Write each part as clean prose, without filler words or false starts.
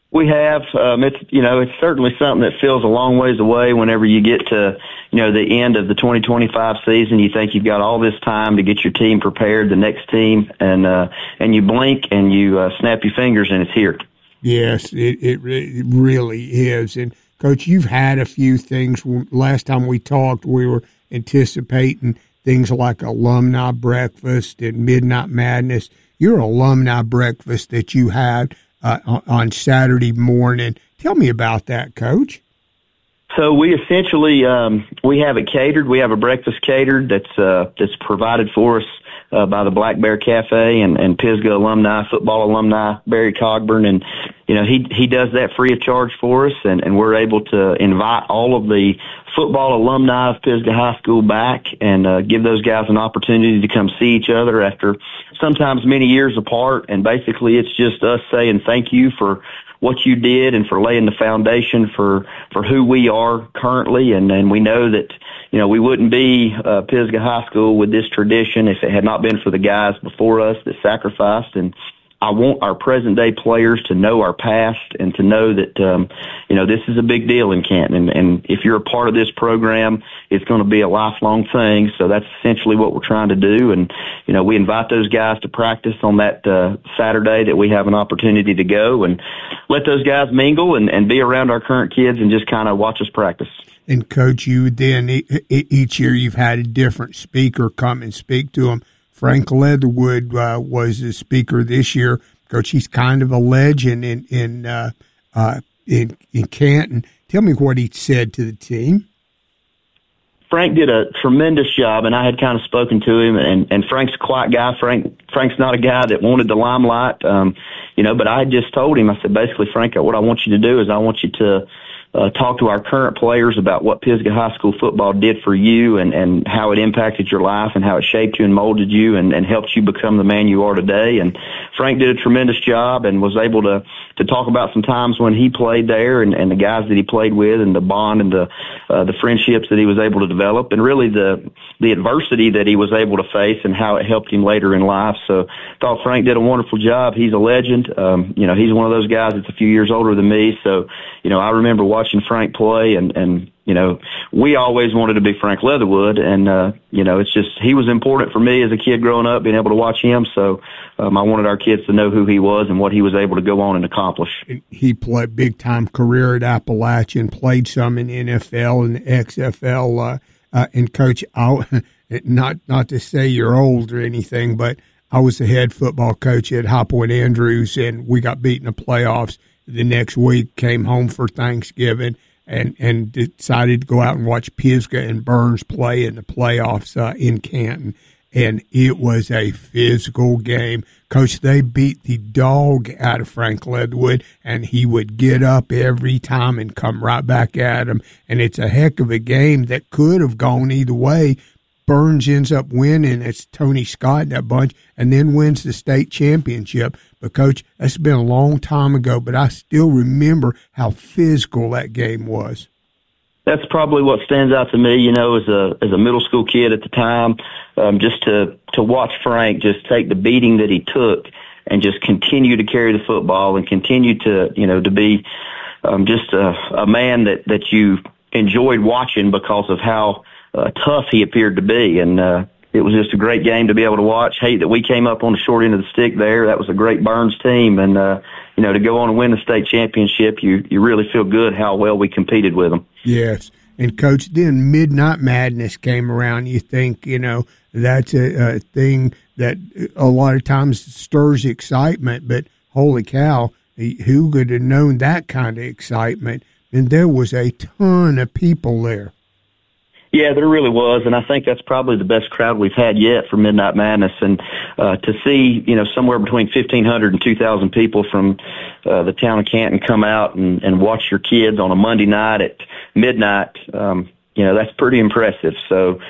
We have. It's certainly something that feels a long ways away whenever you get to, the end of the 2025 season. You think you've got all this time to get your team prepared, the next team, and you blink and you snap your fingers and it's here. Yes, it really is. And, Coach, you've had a few things. Last time we talked, we were anticipating things like alumni breakfast and Midnight Madness. Your alumni breakfast that you had on Saturday morning. Tell me about that, Coach. So we essentially we have it catered. We have a breakfast catered that's provided for us by the Black Bear Cafe and Pisgah alumni, football alumni, Barry Cogburn, and he does that free of charge for us, and we're able to invite all of the football alumni of Pisgah High School back and give those guys an opportunity to come see each other after sometimes many years apart. And basically it's just us saying thank you for what you did and for laying the foundation for who we are currently. And we know that, we wouldn't be Pisgah High School with this tradition if it had not been for the guys before us that sacrificed. And I want our present day players to know our past and to know that, this is a big deal in Canton. And if you're a part of this program, it's going to be a lifelong thing. So that's essentially what we're trying to do. And, we invite those guys to practice on that Saturday that we have an opportunity to go and let those guys mingle and be around our current kids and just kind of watch us practice. And, Coach, you then each year you've had a different speaker come and speak to them. Frank Leatherwood was the speaker this year. Coach, he's kind of a legend in Canton. Tell me what he said to the team. Frank did a tremendous job, and I had kind of spoken to him, and Frank's a quiet guy. Frank's not a guy that wanted the limelight, but I had just told him, I said, basically, Frank, what I want you to do is I want you to talk to our current players about what Pisgah High School football did for you and how it impacted your life and how it shaped you and molded you and helped you become the man you are today. And Frank did a tremendous job and was able to talk about some times when he played there and the guys that he played with and the bond and the friendships that he was able to develop and really the adversity that he was able to face and how it helped him later in life. So I thought Frank did a wonderful job. He's a legend. He's one of those guys that's a few years older than me. So, I remember watching Frank play and we always wanted to be Frank Leatherwood. And, it's just, he was important for me as a kid growing up, being able to watch him. So I wanted our kids to know who he was and what he was able to go on and accomplish. He played big-time career at Appalachian, played some in NFL and XFL. And, Coach, not to say you're old or anything, but I was the head football coach at High Point Andrews, and we got beat in the playoffs. The next week, came home for Thanksgiving, and decided to go out and watch Pisgah and Burns play in the playoffs in Canton. And it was a physical game. Coach, they beat the dog out of Frank Leatherwood, and he would get up every time and come right back at him. And it's a heck of a game that could have gone either way. Burns ends up winning. It's Tony Scott and that bunch, and then wins the state championship. But, Coach, that's been a long time ago, but I still remember how physical that game was. That's probably what stands out to me, as a middle school kid at the time, just to watch Frank just take the beating that he took and just continue to carry the football and continue to be just a man that you enjoyed watching because of how tough he appeared to be. And it was just a great game to be able to watch. Hate that we came up on the short end of the stick there. That was a great Burns team. And, to go on and win the state championship, you really feel good how well we competed with them. Yes. And, Coach, then Midnight Madness came around. You think, that's a thing that a lot of times stirs excitement. But, holy cow, who could have known that kind of excitement? And there was a ton of people there. Yeah, there really was, and I think that's probably the best crowd we've had yet for Midnight Madness. And to see, somewhere between 1,500 and 2,000 people from the town of Canton come out and watch your kids on a Monday night at midnight, that's pretty impressive. So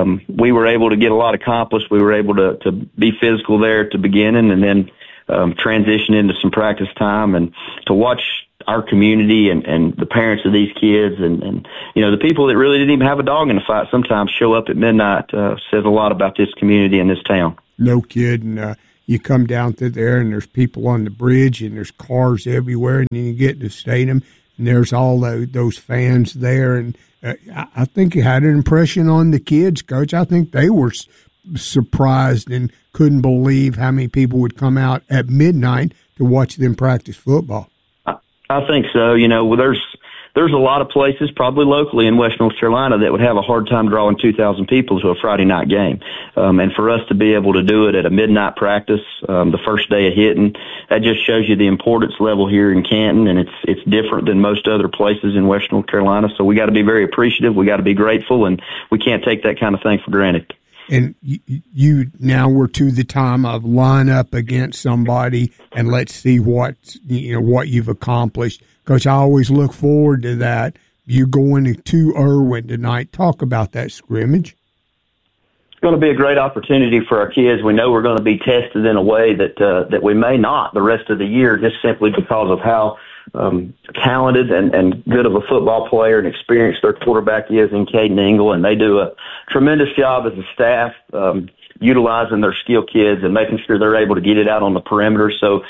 we were able to get a lot accomplished. We were able to be physical there at the beginning and then transition into some practice time and to watch our community and the parents of these kids and the people that really didn't even have a dog in the fight sometimes show up at midnight says a lot about this community and this town. No kidding. you come down through there and there's people on the bridge and there's cars everywhere, and then you get to the stadium and there's all those fans there. And I think you had an impression on the kids, Coach. I think they were surprised and couldn't believe how many people would come out at midnight to watch them practice football. I think so. There's a lot of places, probably locally in West North Carolina, that would have a hard time drawing 2,000 people to a Friday night game. And for us to be able to do it at a midnight practice, the first day of hitting, that just shows you the importance level here in Canton, and it's different than most other places in West North Carolina. So we got to be very appreciative. We got to be grateful, and we can't take that kind of thing for granted. And you now we're to the time of line up against somebody and let's see what you've accomplished. Coach, I always look forward to that. You going to Irwin tonight. Talk about that scrimmage. It's going to be a great opportunity for our kids. We know we're going to be tested in a way that we may not the rest of the year, just simply because of how talented and good of a football player and experienced their quarterback is in Caden Ingle, and they do a tremendous job as a staff utilizing their skill kids and making sure they're able to get it out on the perimeter. So,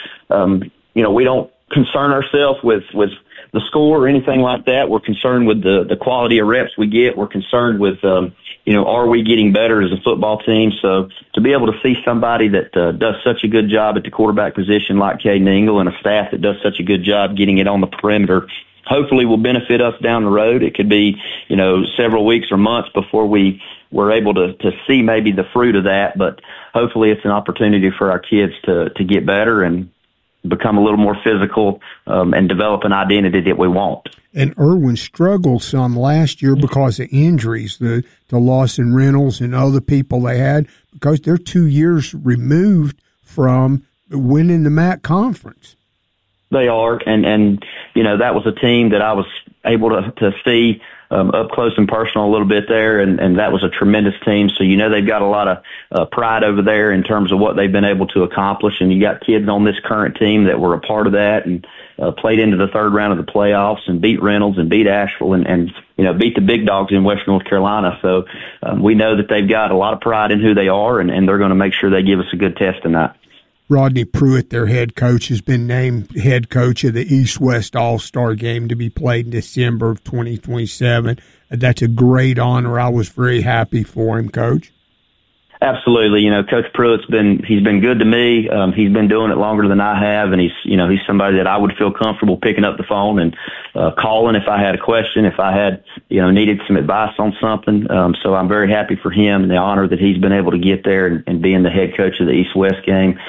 we don't concern ourselves with the score or anything like that. We're concerned with the quality of reps we get. We're concerned with, are we getting better as a football team? So to be able to see somebody that does such a good job at the quarterback position like Caden Ingle and a staff that does such a good job getting it on the perimeter, hopefully will benefit us down the road. It could be, several weeks or months before we were able to see maybe the fruit of that, but hopefully it's an opportunity for our kids to get better and become a little more physical and develop an identity that we want. And Irwin struggled some last year because of injuries, the Lawson Reynolds and other people they had, because they're 2 years removed from winning the MAC conference. They are, and that was a team that I was able to see up close and personal a little bit there, and that was a tremendous team. So they've got a lot of pride over there in terms of what they've been able to accomplish, and you got kids on this current team that were a part of that and played into the third round of the playoffs and beat Reynolds and beat Asheville and beat the big dogs in West North Carolina. So we know that they've got a lot of pride in who they are, and they're going to make sure they give us a good test tonight. Rodney Pruitt, their head coach, has been named head coach of the East-West All-Star Game to be played in December of 2027. That's a great honor. I was very happy for him, Coach. Absolutely. Coach Pruitt's he's been good to me. He's been doing it longer than I have, and he's somebody that I would feel comfortable picking up the phone and calling if I had a question, if I had, needed some advice on something. So I'm very happy for him and the honor that he's been able to get there and being the head coach of the East-West game.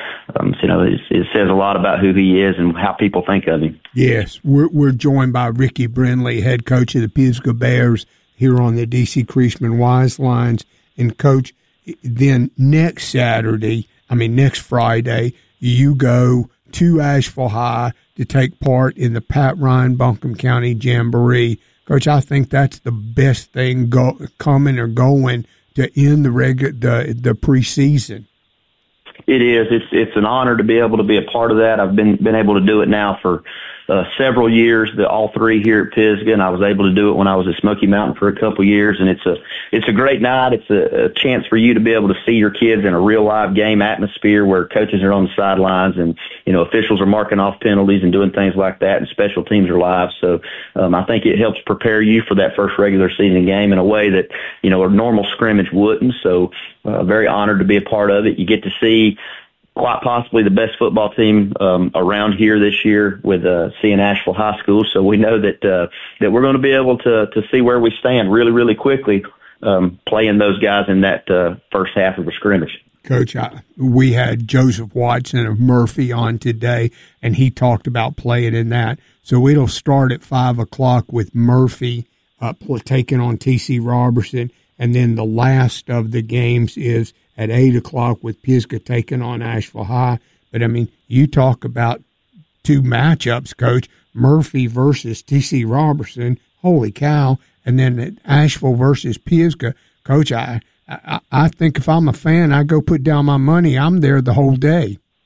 It says a lot about who he is and how people think of him. Yes. We're joined by Ricky Brindley, head coach of the Pisgah Bears here on the DC Creasman Wise Lines. And Coach, then next Friday, you go to Asheville High to take part in the Pat Ryan Buncombe County Jamboree. Coach, I think that's the best thing coming or going to end the preseason. It is. It's an honor to be able to be a part of that. I've been able to do it now for several years, all three here at Pisgah, and I was able to do it when I was at Smoky Mountain for a couple of years. And it's a great night. It's a chance for you to be able to see your kids in a real live game atmosphere where coaches are on the sidelines and officials are marking off penalties and doing things like that, and special teams are live. So I think it helps prepare you for that first regular season game in a way that a normal scrimmage wouldn't. So very honored to be a part of it. You get to see quite possibly the best football team around here this year with seeing Asheville High School. So we know that we're going to be able to see where we stand really, really quickly playing those guys in that first half of the scrimmage. Coach, we had Joseph Watson of Murphy on today, and he talked about playing in that. So it'll start at 5 o'clock with Murphy taking on T.C. Robertson, and then the last of the games is at 8 o'clock with Pisgah taking on Asheville High. But, you talk about two matchups, Coach, Murphy versus T.C. Robertson, holy cow, and then Asheville versus Pisgah. Coach, I think if I'm a fan, I go put down my money. I'm there the whole day.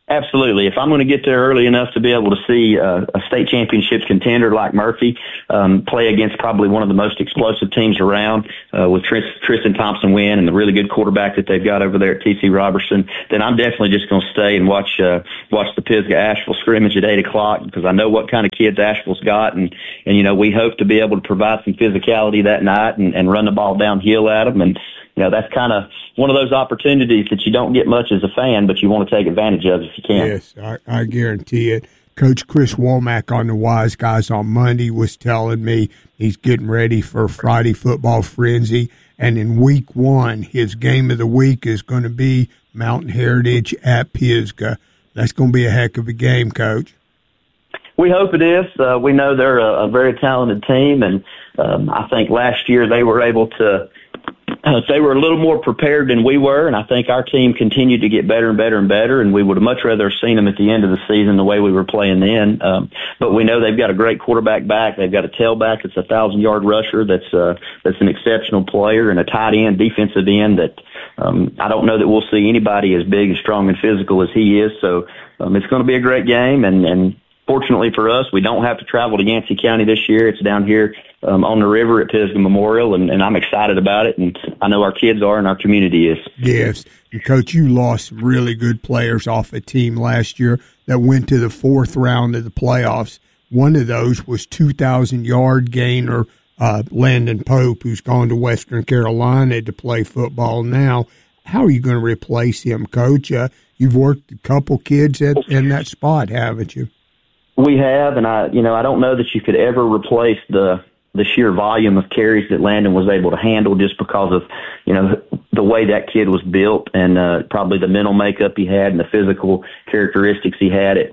Absolutely. If I'm going to get there early enough to be able to see a state championship contender like Murphy play against probably one of the most explosive teams around with Tristan Thompson-Wynn and the really good quarterback that they've got over there at T.C. Robertson, then I'm definitely just going to stay and watch the Pisgah-Asheville scrimmage at 8 o'clock because I know what kind of kids Asheville's got. And we hope to be able to provide some physicality that night and run the ball downhill at them. And, that's kind of one of those opportunities that you don't get much as a fan, but you want to take advantage of if you can. Yes, I guarantee it. Coach Chris Womack on the Wise Guys on Monday was telling me he's getting ready for Friday Football Frenzy, and in week 1, his game of the week is going to be Mountain Heritage at Pisgah. That's going to be a heck of a game, Coach. We hope it is. We know they're a very talented team, and I think last year they were able to they were a little more prepared than we were, and I think our team continued to get better and better and better, and we would have much rather seen them at the end of the season the way we were playing then. But we know they've got a great quarterback back. They've got a tailback that's a 1,000-yard rusher that's an exceptional player, and a tight end, defensive end that I don't know that we'll see anybody as big and strong and physical as he is. So it's going to be a great game, and fortunately for us, we don't have to travel to Yancey County this year. It's down here on the river at Pisgah Memorial, and I'm excited about it, and I know our kids are and our community is. Yes. And, Coach, you lost some really good players off a team last year that went to the 4th round of the playoffs. One of those was 2,000-yard gainer Landon Pope, who's gone to Western Carolina to play football now. How are you going to replace him, Coach? You've worked a couple kids in that spot, haven't you? We have, and I don't know that you could ever replace the sheer volume of carries that Landon was able to handle just because of, the way that kid was built and probably the mental makeup he had and the physical characteristics he had at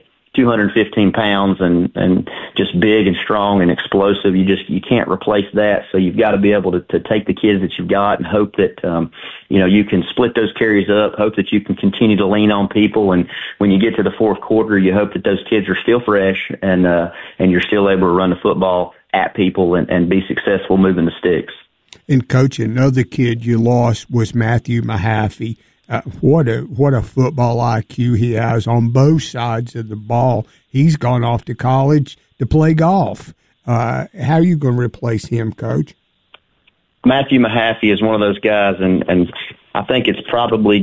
215 pounds and just big and strong and explosive. You can't replace that. So you've got to be able to take the kids that you've got and hope that, you can split those carries up, hope that you can continue to lean on people. And when you get to the 4th quarter, you hope that those kids are still fresh and you're still able to run the football at people and be successful moving the sticks. And, Coach, another kid you lost was Matthew Mahaffey. What a football IQ he has on both sides of the ball. He's gone off to college to play golf. How are you going to replace him, Coach? Matthew Mahaffey is one of those guys, and I think it's probably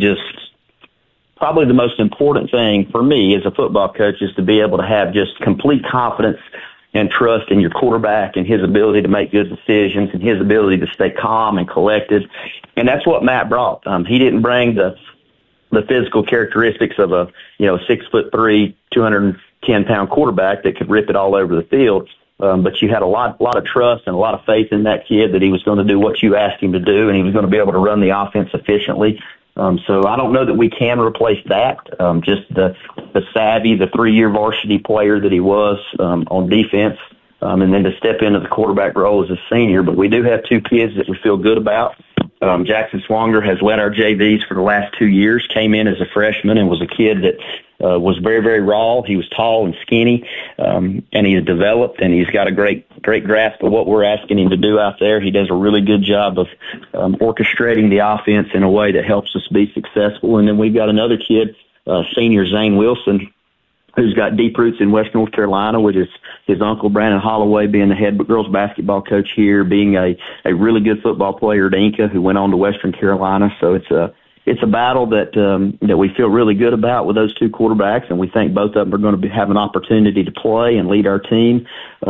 the most important thing for me as a football coach is to be able to have just complete confidence and trust in your quarterback and his ability to make good decisions and his ability to stay calm and collected. And that's what Matt brought. He didn't bring the physical characteristics of a 6'3", 210-pound quarterback that could rip it all over the field. But you had a lot of trust and a lot of faith in that kid that he was going to do what you asked him to do, and he was going to be able to run the offense efficiently. So I don't know that we can replace that. Just the savvy, the 3-year varsity player that he was on defense, and then to step into the quarterback role as a senior. But we do have 2 kids that we feel good about. Jackson Swanger has led our JVs for the last 2 years, came in as a freshman and was a kid that was very, very raw. He was tall and skinny, and he's developed, and he's got a great grasp of what we're asking him to do out there. He does a really good job of orchestrating the offense in a way that helps us be successful. And then we've got another kid, senior Zane Wilson, who's got deep roots in West North Carolina with his uncle Brandon Holloway being the head girls basketball coach here, being a really good football player at Inca who went on to Western Carolina. So it's a battle that we feel really good about with those 2 quarterbacks, and we think both of them are going to have an opportunity to play and lead our team.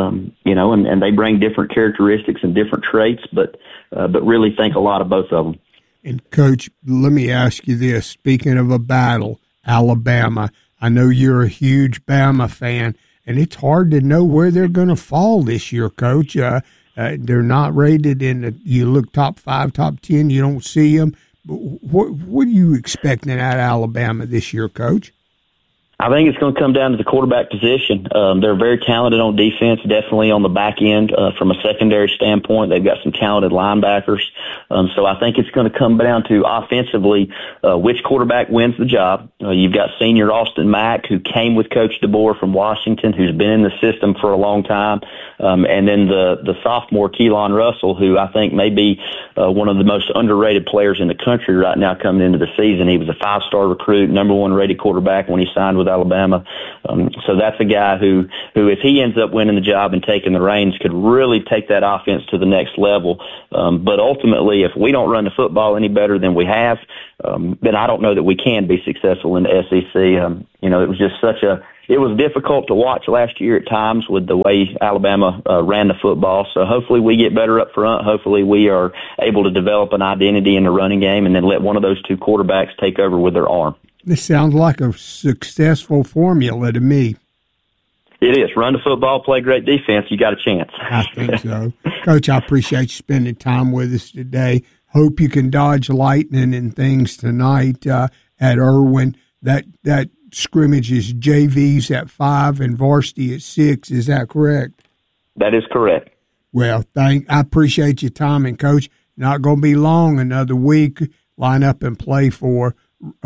And they bring different characteristics and different traits, but really think a lot of both of them. And Coach, let me ask you this: speaking of a battle, Alabama. I know you're a huge Bama fan, and it's hard to know where they're going to fall this year, Coach. They're not rated you look top 5, top 10, you don't see them. What are you expecting out of Alabama this year, Coach? I think it's going to come down to the quarterback position. They're very talented on defense, definitely on the back end from a secondary standpoint. They've got some talented linebackers. So I think it's going to come down to offensively which quarterback wins the job. You've got senior Austin Mack, who came with Coach DeBoer from Washington, who's been in the system for a long time. And then the sophomore, Keelan Russell, who I think may be one of the most underrated players in the country right now coming into the season. He was a 5-star recruit, number 1 rated quarterback when he signed with Alabama. So that's a guy who, if he ends up winning the job and taking the reins, could really take that offense to the next level. But ultimately, if we don't run the football any better than we have, then I don't know that we can be successful in the SEC. It was just it was difficult to watch last year at times with the way Alabama ran the football. So hopefully we get better up front. Hopefully we are able to develop an identity in the running game and then let one of those 2 quarterbacks take over with their arm. This sounds like a successful formula to me. It is. Run the football, play great defense. You got a chance. I think so. Coach, I appreciate you spending time with us today. Hope you can dodge lightning and things tonight at Irwin. That scrimmage is JVs at 5 and varsity at 6. Is that correct? That is correct. Well, I appreciate your time, and Coach, not going to be long. Another week. Line up and play for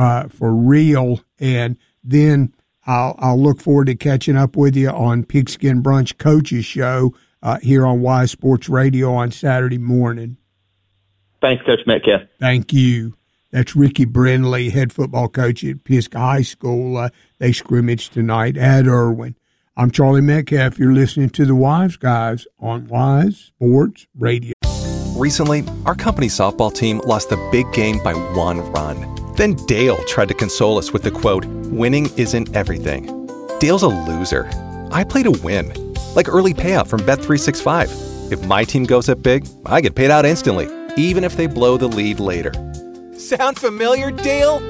real, and then I'll look forward to catching up with you on Pigskin Brunch Coaches Show here on Wise Sports Radio on Saturday morning. Thanks, Coach Metcalf. Thank you. That's Ricky Brindley, head football coach at Pisgah High School. They scrimmage tonight at Irwin. I'm Charlie Metcalf. You're listening to the Wise Guys on Wise Sports Radio. Recently, our company softball team lost a big game by 1 run. Then Dale tried to console us with the quote, "Winning isn't everything." Dale's a loser. I play to win, like early payout from Bet365. If my team goes up big, I get paid out instantly, even if they blow the lead later. Sound familiar, Dale?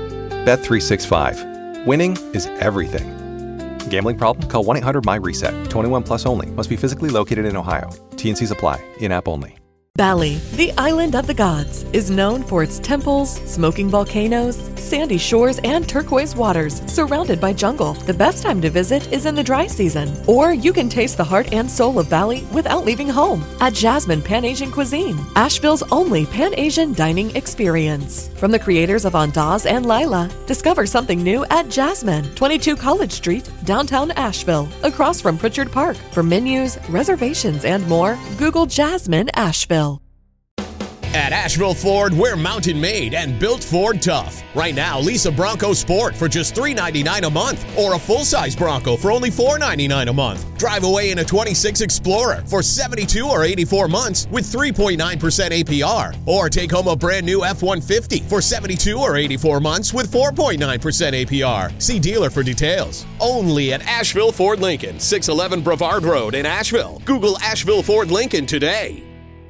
Bet365. Winning is everything. Gambling problem? Call 1-800-MY-RESET. 21 plus only. Must be physically located in Ohio. T&Cs apply. In-app only. Bali, the island of the gods, is known for its temples, smoking volcanoes, sandy shores, and turquoise waters surrounded by jungle. The best time to visit is in the dry season. Or you can taste the heart and soul of Bali without leaving home at Jasmine Pan-Asian Cuisine, Asheville's only Pan-Asian dining experience. From the creators of Andaz and Lila, discover something new at Jasmine, 22 College Street, downtown Asheville, across from Pritchard Park. For menus, reservations, and more, Google Jasmine Asheville. At Asheville Ford, we're mountain made and built Ford tough. Right now, lease a Bronco Sport for just $399 a month or a full-size Bronco for only $499 a month. Drive away in a 26 Explorer for 72 or 84 months with 3.9% APR. Or take home a brand new F-150 for 72 or 84 months with 4.9% APR. See dealer for details. Only at Asheville Ford Lincoln, 611 Brevard Road in Asheville. Google Asheville Ford Lincoln today.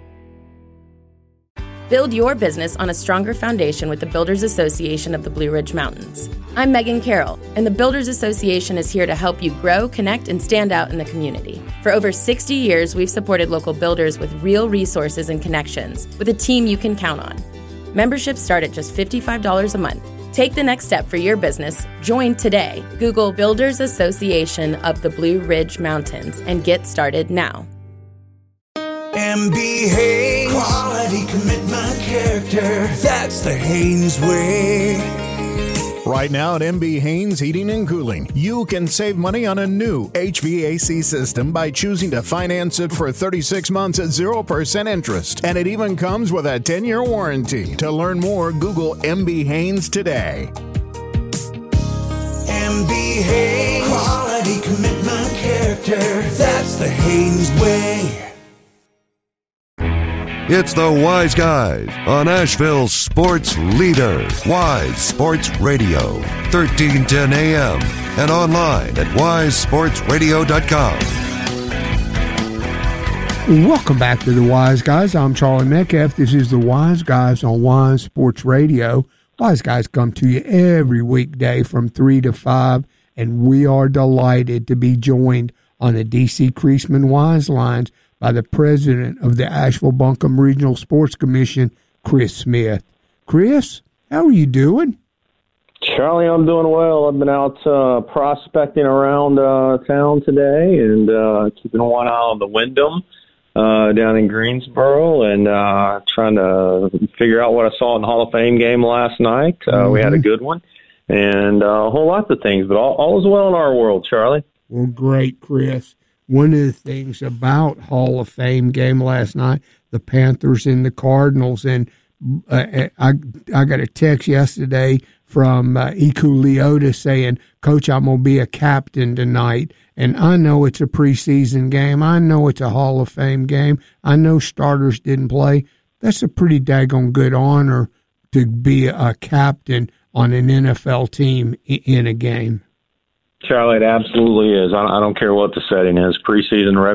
Build your business on a stronger foundation with the Builders Association of the Blue Ridge Mountains. I'm Megan Carroll, and the Builders Association is here to help you grow, connect, and stand out in the community. For over 60 years, we've supported local builders with real resources and connections, with a team you can count on. Memberships start at just $55 a month. Take the next step for your business. Join today. Google Builders Association of the Blue Ridge Mountains and get started now. MB Haynes, quality, commitment, character. That's the Haynes way. Right now at MB Haynes Heating and Cooling, you can save money on a new HVAC system by choosing to finance it for 36 months at 0% interest. And it even comes with a 10-year warranty. To learn more, Google MB Haynes today. MB Haynes, quality, commitment, character. That's the Haynes way. It's the Wise Guys on Asheville's sports leader, Wise Sports Radio, 1310 AM, and online at wisesportsradio.com. Welcome back to the Wise Guys. I'm Charlie Metcalf. This is the Wise Guys on Wise Sports Radio. Wise Guys come to you every weekday from 3 to 5, and we are delighted to be joined on the D.C. Creasman Wise Lines by the president of the Asheville-Buncombe Regional Sports Commission, Chris Smith. Chris, how are you doing? Charlie, I'm doing well. I've been out prospecting around town today and keeping one eye on the Wyndham down in Greensboro and trying to figure out what I saw in the Hall of Fame game last night. We had a good one and a whole lot of things, but all is well in our world, Charlie. Well, great, Chris. one of the things about Hall of Fame game last night, the Panthers and the Cardinals, and I got a text yesterday from Iku Leota saying, Coach, I'm going to be a captain tonight. And I know it's a preseason game. I know it's a Hall of Fame game. I know starters didn't play. That's a pretty daggone good honor to be a captain on an NFL team in a game. Charlie, it absolutely is. I don't care what the setting is, preseason,